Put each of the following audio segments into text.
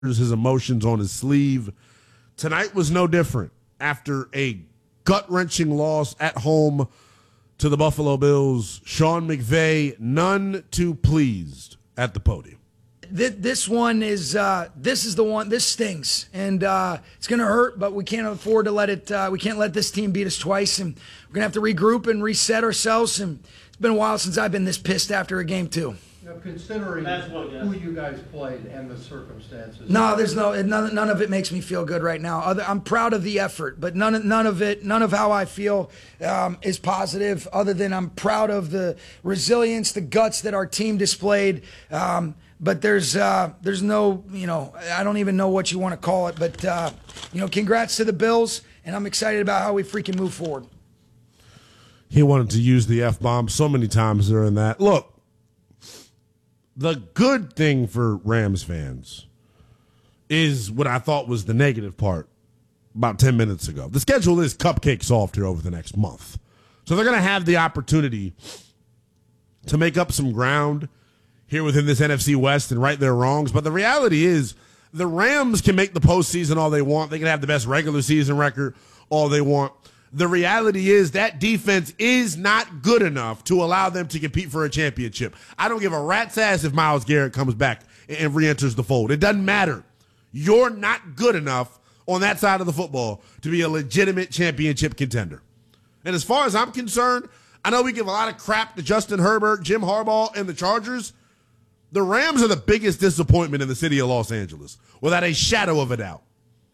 his emotions on his sleeve. Tonight was no different. After a gut-wrenching loss at home to the Buffalo Bills, Sean McVay, none too pleased at the podium. This one is this is the one. This stings, and it's going to hurt. But we can't afford to let it. We can't let this team beat us twice, and we're going to have to regroup and reset ourselves. And it's been a while since I've been this pissed after a game too. Now, considering who you guys played and the circumstances. No, there's none of it makes me feel good right now. I'm proud of the effort, but none of how I feel is positive. Other than I'm proud of the resilience, the guts that our team displayed. But there's no, I don't even know what you want to call it. But congrats to the Bills, and I'm excited about how we freaking move forward. He wanted to use the F-bomb so many times during that. Look. The good thing for Rams fans is what I thought was the negative part about 10 minutes ago. The schedule is cupcake soft here over the next month. So they're going to have the opportunity to make up some ground here within this NFC West and right their wrongs. But the reality is the Rams can make the postseason all they want. They can have the best regular season record all they want. The reality is that defense is not good enough to allow them to compete for a championship. I don't give a rat's ass if Myles Garrett comes back and re-enters the fold. It doesn't matter. You're not good enough on that side of the football to be a legitimate championship contender. And as far as I'm concerned, I know we give a lot of crap to Justin Herbert, Jim Harbaugh, and the Chargers. The Rams are the biggest disappointment in the city of Los Angeles, without a shadow of a doubt.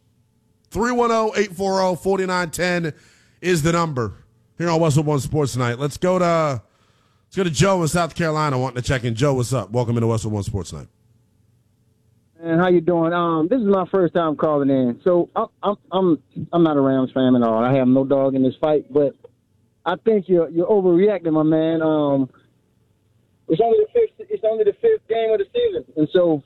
310-840-4910 is the number here on Westwood One Sports Tonight. Let's go to Joe in South Carolina wanting to check in. Joe, what's up? Welcome into Westwood One Sports Tonight. And how you doing? This is my first time calling in, so I'm not a Rams fan at all. I have no dog in this fight, but I think you're overreacting, my man. It's only the fifth game of the season, and so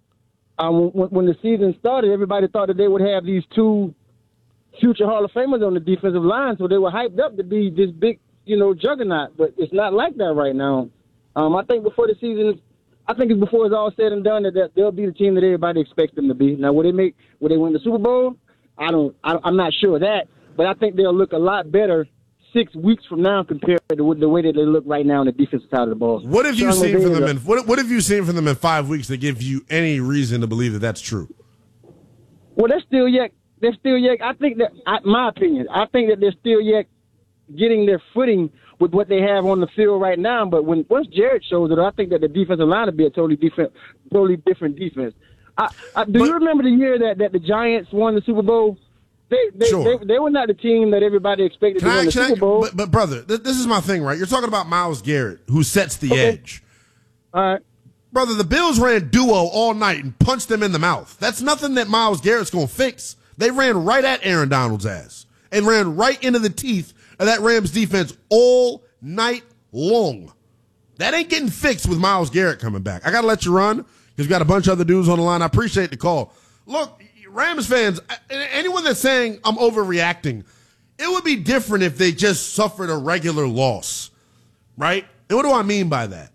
when the season started, everybody thought that they would have these two future Hall of Famers on the defensive line, so they were hyped up to be this big, juggernaut. But it's not like that right now. I think before the season, it's before it's all said and done that they'll be the team that everybody expects them to be. Now, will they win the Super Bowl? I'm not sure of that, but I think they'll look a lot better 6 weeks from now compared to the way that they look right now on the defensive side of the ball. What have you seen from them? What have you seen from them in 5 weeks that give you any reason to believe that that's true? Well, they're still yet. I think that, my opinion, I think that they're still yet getting their footing with what they have on the field right now. But once Jared shows it, I think that the defensive line will be a totally different defense. Do you remember the year that the Giants won the Super Bowl? They were not the team that everybody expected to win the Super Bowl. But brother, this is my thing, right? You're talking about Myles Garrett, who sets the edge. All right. Brother, the Bills ran duo all night and punched them in the mouth. That's nothing that Myles Garrett's going to fix. They ran right at Aaron Donald's ass and ran right into the teeth of that Rams defense all night long. That ain't getting fixed with Myles Garrett coming back. I got to let you run because we've got a bunch of other dudes on the line. I appreciate the call. Look, Rams fans, anyone that's saying I'm overreacting, it would be different if they just suffered a regular loss, right? And what do I mean by that?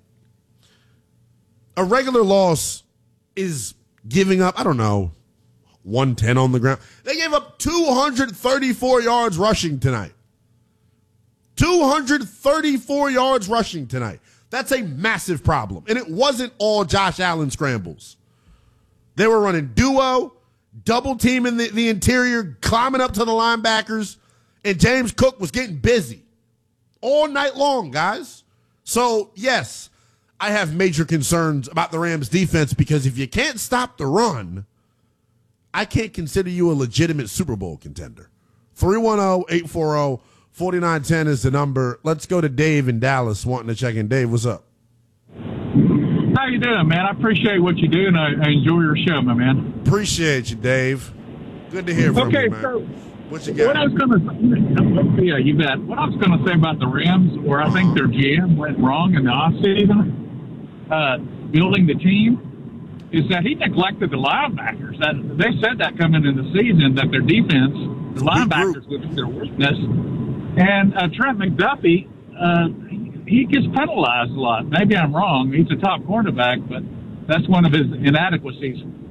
A regular loss is giving up, 110 on the ground. They gave up 234 yards rushing tonight. 234 yards rushing tonight. That's a massive problem. And it wasn't all Josh Allen scrambles. They were running duo, double teaming the interior, climbing up to the linebackers, and James Cook was getting busy all night long, guys. So, yes, I have major concerns about the Rams defense because if you can't stop the run, I can't consider you a legitimate Super Bowl contender. 310-840-4910 is the number. Let's go to Dave in Dallas wanting to check in. Dave, what's up? How you doing, man? I appreciate what you do, and I enjoy your show, my man. Appreciate you, Dave. Good to hear from you, man. So what you got? What I was going to say, yeah, you bet. What I was going to say about the Rams, where I think their GM went wrong in the offseason, building the team, is that he neglected the linebackers. That they said that coming into the season that their defense, the linebackers, would be their weakness. And Trent McDuffie, he gets penalized a lot. Maybe I'm wrong. He's a top cornerback, but that's one of his inadequacies.